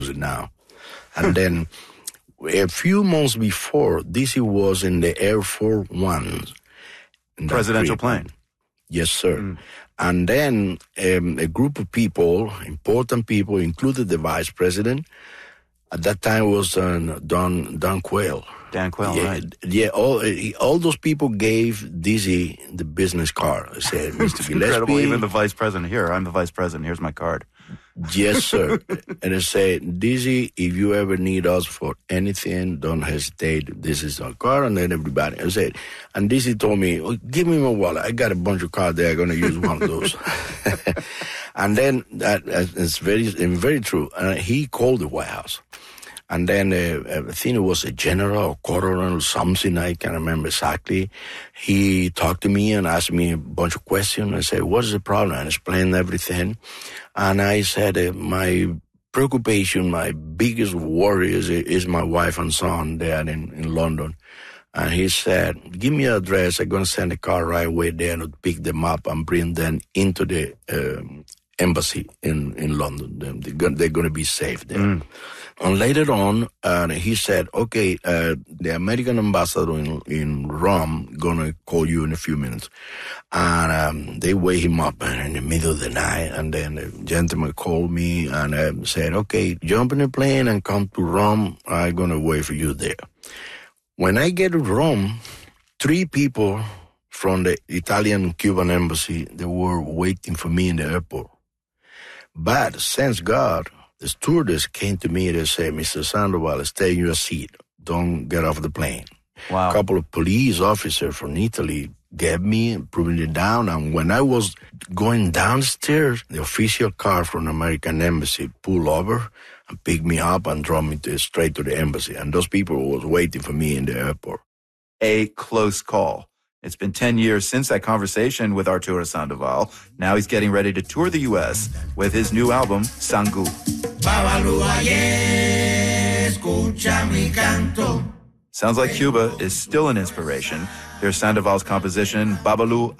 now. And then a few months before, Dizzy was in the Air Force One. Presidential plane. Yes, sir. And then a group of people, important people, included the vice president. At that time was Don Quayle. Dan Quayle, right. Yeah, all those people gave Dizzy the business card. I said, Mr. Gillespie. Incredible, even the vice president. Here, I'm the vice president. Here's my card. Yes, sir. And I said, Dizzy, if you ever need us for anything, don't hesitate. This is our card. And then everybody. I said, and Dizzy told me, give me my wallet. I got a bunch of cards there. I'm going to use one of those. And then it's very true. He called the White House. And then I think it was a general or colonel or something, I can't remember exactly. He talked to me and asked me a bunch of questions. I said, what is the problem? I explained everything. And I said, my preoccupation, my biggest worry is my wife and son there in London. And he said, give me your address. I'm going to send a car right away there to pick them up and bring them into the embassy in London. They're going to be safe there. And later on, he said, okay, the American ambassador in Rome going to call you in a few minutes. And they wake him up in the middle of the night. And then the gentleman called me and said, okay, jump in a plane and come to Rome. I'm going to wait for you there. When I get to Rome, 3 people from the Italian-Cuban embassy, they were waiting for me in the airport. But thanks God, the stewardess came to me and said, Mr. Sandoval, stay in your seat. Don't get off the plane. Wow. A couple of police officers from Italy gave me, proving it down. And when I was going downstairs, the official car from the American embassy pulled over and picked me up and drove me straight to the embassy. And those people was waiting for me in the airport. A close call. It's been 10 years since that conversation with Arturo Sandoval. Now he's getting ready to tour the U.S. with his new album, Sangu. Sounds like Cuba is still an inspiration. Here's Sandoval's composition, Babalu